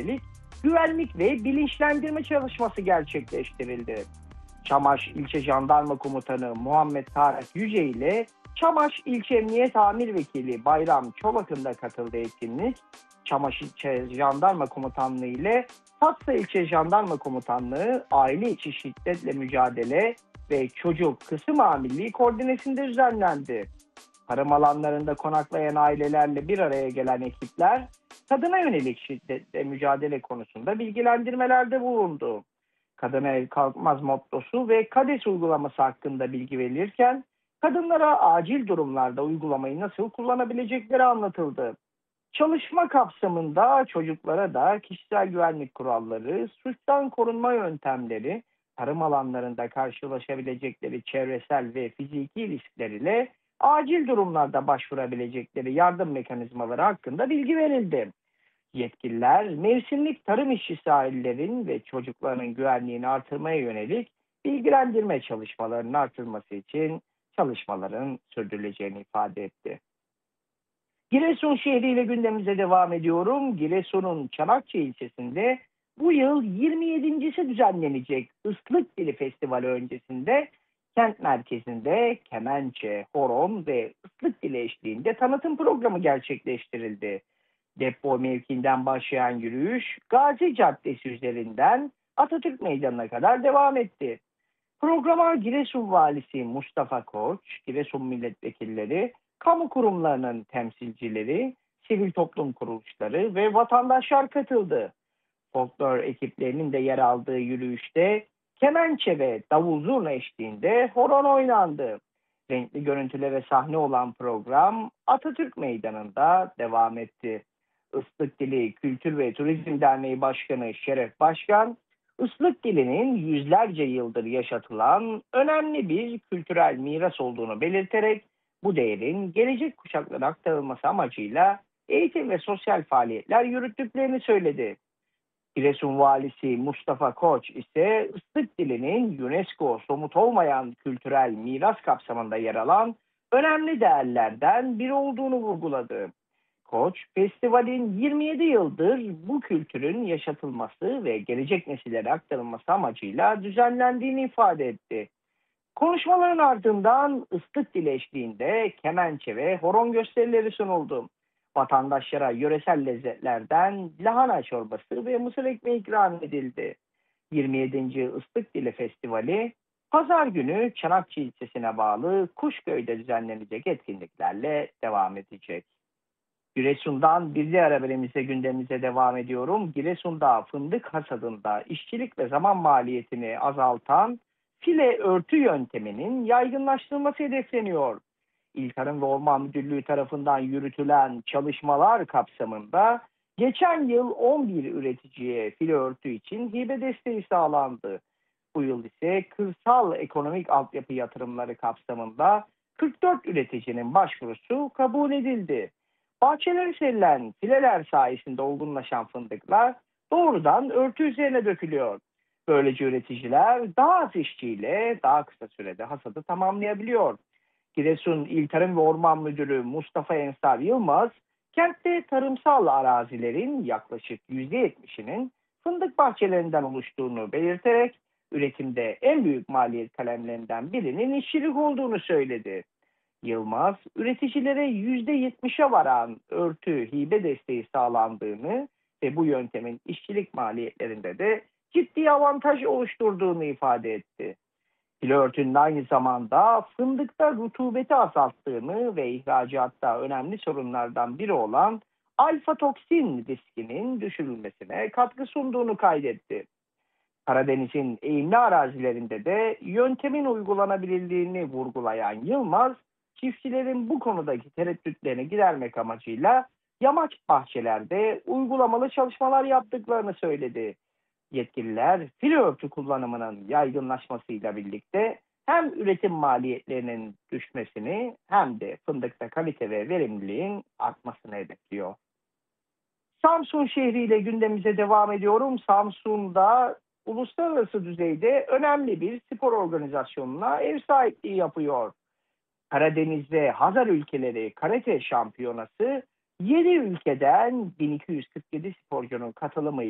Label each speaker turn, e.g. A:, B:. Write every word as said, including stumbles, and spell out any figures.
A: yönelik güvenlik ve bilinçlendirme çalışması gerçekleştirildi. Çamaş İlçe Jandarma Komutanı Muhammed Tarık Yüce ile Çamaş İlçe Emniyet Amir Vekili Bayram Çolak'ın da katıldığı etkinlik, Çamaş İlçe Jandarma Komutanlığı ile Fatsa İlçe Jandarma Komutanlığı Aile İçi Şiddetle Mücadele ve Çocuk Kısım Amirliği koordinesinde düzenlendi. Tarım alanlarında konaklayan ailelerle bir araya gelen ekipler, kadına yönelik şiddetle mücadele konusunda bilgilendirmelerde bulundu. Kadına el kalkmaz mottosu ve KADES uygulaması hakkında bilgi verilirken, kadınlara acil durumlarda uygulamayı nasıl kullanabilecekleri anlatıldı. Çalışma kapsamında çocuklara da kişisel güvenlik kuralları, suçtan korunma yöntemleri, tarım alanlarında karşılaşabilecekleri çevresel ve fiziki riskler ile acil durumlarda başvurabilecekleri yardım mekanizmaları hakkında bilgi verildi. Yetkililer, mevsimlik tarım işçisi ailelerin ve çocukların güvenliğini artırmaya yönelik bilgilendirme çalışmalarının artırılması için çalışmaların sürdürüleceğini ifade etti. Giresun şehriyle gündemimize devam ediyorum. Giresun'un Çanakçı ilçesinde bu yıl yirmi yedincisi düzenlenecek Islık Dili Festivali öncesinde kent merkezinde kemençe, horon ve ıslık dili eşliğinde tanıtım programı gerçekleştirildi. Depo mevkiinden başlayan yürüyüş Gazi Caddesi üzerinden Atatürk Meydanı'na kadar devam etti. Programa Giresun Valisi Mustafa Koç, Giresun milletvekilleri, kamu kurumlarının temsilcileri, sivil toplum kuruluşları ve vatandaşlar katıldı. Folklor ekiplerinin de yer aldığı yürüyüşte kemençe ve davul zurna eşliğinde horon oynandı. Renkli görüntülere sahne olan program Atatürk Meydanı'nda devam etti. Islık Dili Kültür ve Turizm Derneği Başkanı Şeref Başkan, Islık dilinin yüzlerce yıldır yaşatılan önemli bir kültürel miras olduğunu belirterek bu değerin gelecek kuşaklara aktarılması amacıyla eğitim ve sosyal faaliyetler yürüttüklerini söyledi. Giresun Valisi Mustafa Koç ise Islık dilinin UNESCO somut olmayan kültürel miras kapsamında yer alan önemli değerlerden biri olduğunu vurguladı. Koç, festivalin yirmi yedi yıldır bu kültürün yaşatılması ve gelecek nesillere aktarılması amacıyla düzenlendiğini ifade etti. Konuşmaların ardından ıslık dili eşliğinde kemençe ve horon gösterileri sunuldu. Vatandaşlara yöresel lezzetlerden lahana çorbası ve mısır ekmeği ikram edildi. yirmi yedinci Islık Dili Festivali, Pazar günü Çanakçı ilçesine bağlı Kuşköy'de düzenlenecek etkinliklerle devam edecek. Giresun'dan bir diğer haberimize gündemimize devam ediyorum. Giresun'da fındık hasadında işçilik ve zaman maliyetini azaltan file örtü yönteminin yaygınlaştırılması hedefleniyor. İl Tarım ve Orman Müdürlüğü tarafından yürütülen çalışmalar kapsamında geçen yıl on bir üreticiye file örtü için hibe desteği sağlandı. Bu yıl ise kırsal ekonomik altyapı yatırımları kapsamında kırk dört üreticinin başvurusu kabul edildi. Bahçelere serilen fileler sayesinde olgunlaşan fındıklar doğrudan örtü üzerine dökülüyor. Böylece üreticiler daha az işçiyle daha kısa sürede hasadı tamamlayabiliyor. Giresun İl Tarım ve Orman Müdürü Mustafa Ensar Yılmaz, kentte tarımsal arazilerin yaklaşık yüzde yetmişinin fındık bahçelerinden oluştuğunu belirterek üretimde en büyük maliyet kalemlerinden birinin işçilik olduğunu söyledi. Yılmaz, üreticilere yüzde yetmişe varan örtü hibe desteği sağlandığını ve bu yöntemin işçilik maliyetlerinde de ciddi avantaj oluşturduğunu ifade etti. File örtünün aynı zamanda fındıkta rutubeti azalttığını ve ihracatta önemli sorunlardan biri olan alfa toksin riskinin düşürülmesine katkı sunduğunu kaydetti. Karadeniz'in eğimli arazilerinde de yöntemin uygulanabilirliğini vurgulayan Yılmaz, çiftçilerin bu konudaki tereddütlerini gidermek amacıyla yamaç bahçelerde uygulamalı çalışmalar yaptıklarını söyledi. Yetkililer file örtü kullanımının yaygınlaşmasıyla birlikte hem üretim maliyetlerinin düşmesini hem de fındıkta kalite ve verimliliğin artmasını hedefliyor. Samsun şehriyle gündemimize devam ediyorum. Samsun'da uluslararası düzeyde önemli bir spor organizasyonuna ev sahipliği yapıyor. Karadeniz'de Hazar ülkeleri karate şampiyonası yedi ülkeden bin iki yüz kırk yedi sporcunun katılımıyla